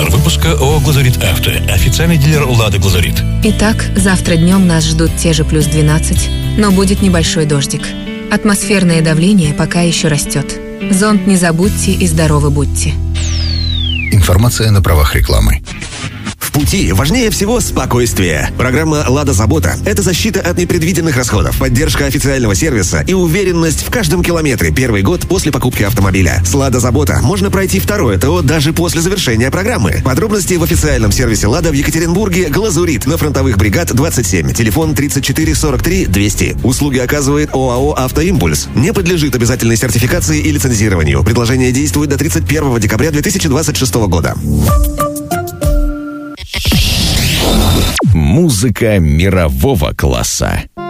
Спонсор выпуска ООО «Глазурит Авто». Официальный дилер «Лада Глазурит». Итак, завтра днем нас ждут те же плюс 12, но будет небольшой дождик. Атмосферное давление пока еще растет. Зонт не забудьте и здоровы будьте. Информация на правах рекламы. В пути важнее всего спокойствие. Программа «Лада Забота» — это защита от непредвиденных расходов, поддержка официального сервиса и уверенность в каждом километре первый год после покупки автомобиля. С «Лада Забота» можно пройти второе ТО даже после завершения программы. Подробности в официальном сервисе «Лада» в Екатеринбурге «Глазурит» на Фронтовых бригад 27. Телефон 34 43 200. Услуги оказывает ОАО «Автоимпульс». Не подлежит обязательной сертификации и лицензированию. Предложение действует до 31 декабря 2026 года. Музыка мирового класса.